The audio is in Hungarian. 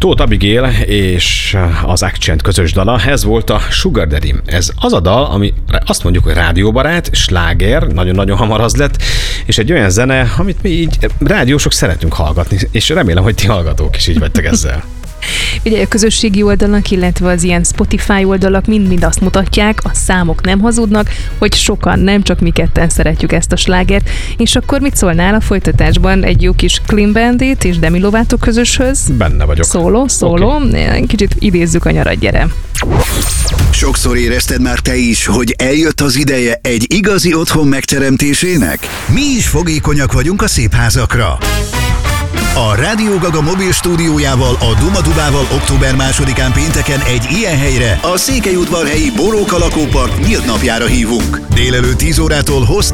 Tóth Abigail és az Accent közös dala, ez volt a Sugar Daddy. Ez az a dal, ami azt mondjuk, hogy rádióbarát, sláger, nagyon-nagyon hamar az lett, és egy olyan zene, amit mi így rádiósok szeretünk hallgatni, és remélem, hogy ti hallgatók is így vagytok ezzel. Ugye a közösségi oldalak, illetve az ilyen Spotify oldalak mind azt mutatják, a számok nem hazudnak, hogy sokan, nem csak mi ketten szeretjük ezt a slágert. És akkor mit szólnál a folytatásban egy jó kis Clean Bandit és Demi Lovato közöshöz? Benne vagyok. Szóló. Okay. Kicsit idézzük a nyarat, gyere. Sokszor érezted már te is, hogy eljött az ideje egy igazi otthon megteremtésének? Mi is fogékonyak vagyunk a szép házakra. A Rádió Gaga mobil stúdiójával, a Duma Dubával október 2-án pénteken egy ilyen helyre, a Székelyudvarhelyi Boróka lakópark nyílt napjára hívunk. Délelőtt 10 órától